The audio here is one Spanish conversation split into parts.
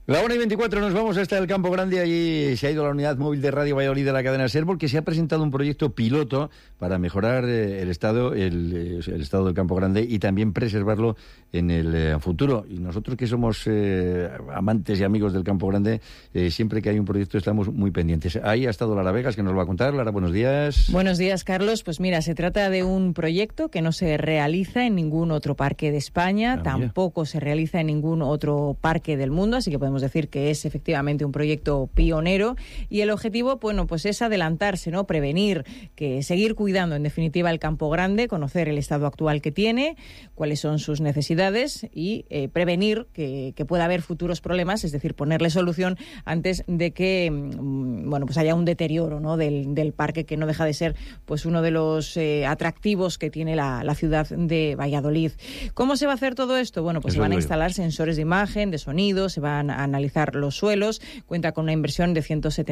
La 1:24 nos vamos hasta el Campo Grande. Allí se ha ido la unidad móvil de Radio Valladolid de la cadena SER porque se ha presentado un proyecto piloto para mejorar el estado del Campo Grande y también preservarlo en el futuro. Y nosotros que somos amantes y amigos del Campo Grande, siempre que hay un proyecto estamos muy pendientes. Ahí ha estado Lara Vegas, que nos lo va a contar. Lara, buenos días. Buenos días, Carlos. Pues mira, se trata de un proyecto que no se realiza en ningún otro parque de España, tampoco se realiza en ningún otro parque del mundo, así que podemos decir que es efectivamente un proyecto pionero y el objetivo, bueno, pues es adelantarse, ¿no? Prevenir, que seguir cuidando en definitiva el Campo Grande, conocer el estado actual que tiene, cuáles son sus necesidades y prevenir que pueda haber futuros problemas, es decir, ponerle solución antes de que bueno, pues haya un deterioro, ¿no? del parque, que no deja de ser pues uno de los atractivos que tiene la ciudad de Valladolid. ¿Cómo se va a hacer todo esto? Bueno, pues se van a instalar sensores de imagen, de sonido, se van a analizar los suelos, cuenta con una inversión de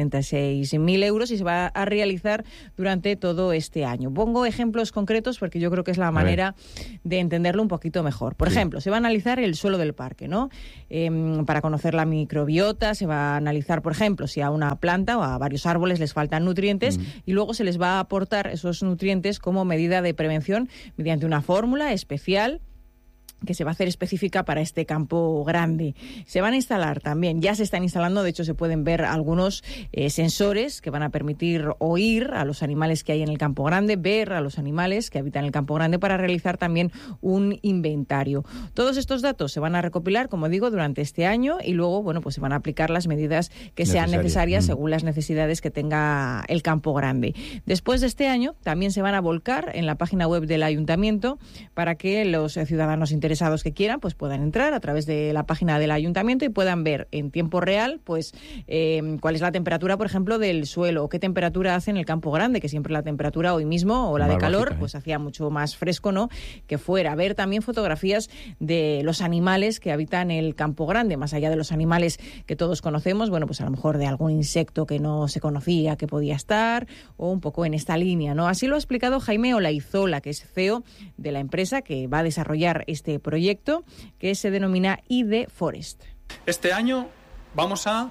176.000 euros y se va a realizar durante todo este año. Pongo ejemplos concretos porque yo creo que es la manera de entenderlo un poquito mejor. Por ejemplo, se va a analizar el suelo del parque, ¿no? Para conocer la microbiota, se va a analizar, por ejemplo, si a una planta o a varios árboles les faltan nutrientes y luego se les va a aportar esos nutrientes como medida de prevención mediante una fórmula especial que se va a hacer específica para este Campo Grande. Se van a instalar también, ya se están instalando, de hecho se pueden ver algunos sensores que van a permitir oír a los animales que hay en el Campo Grande, ver a los animales que habitan el Campo Grande para realizar también un inventario. Todos estos datos se van a recopilar, como digo, durante este año y luego, bueno, pues se van a aplicar las medidas que sean necesarias según las necesidades que tenga el Campo Grande. Después de este año también se van a volcar en la página web del Ayuntamiento para que los ciudadanos interesados que quieran pues puedan entrar a través de la página del Ayuntamiento y puedan ver en tiempo real pues cuál es la temperatura, por ejemplo, del suelo o qué temperatura hace en el Campo Grande, que siempre la temperatura hoy mismo o la de calor bajita, pues hacía mucho más fresco, ¿no?, que fuera. Ver también fotografías de los animales que habitan el Campo Grande, más allá de los animales que todos conocemos, bueno, pues a lo mejor de algún insecto que no se conocía que podía estar o un poco en esta línea, ¿no? Así lo ha explicado Jaime Olaizola, que es CEO de la empresa que va a desarrollar este proyecto que se denomina ID Forest. Este año vamos a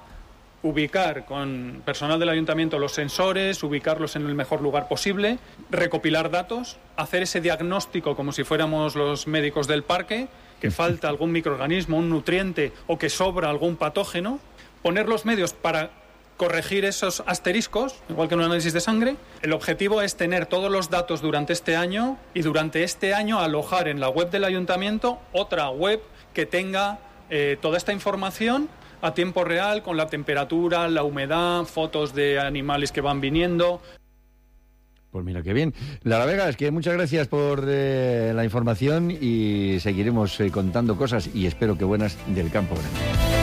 ubicar con personal del ayuntamiento los sensores, ubicarlos en el mejor lugar posible, recopilar datos, hacer ese diagnóstico como si fuéramos los médicos del parque, que falta algún microorganismo, un nutriente o que sobra algún patógeno, poner los medios para corregir esos asteriscos, igual que en un análisis de sangre. El objetivo es tener todos los datos durante este año y durante este año alojar en la web del ayuntamiento otra web que tenga toda esta información a tiempo real, con la temperatura, la humedad, fotos de animales que van viniendo. Pues mira, qué bien. Lara Vegas, que muchas gracias por la información y seguiremos contando cosas y espero que buenas del Campo Grande.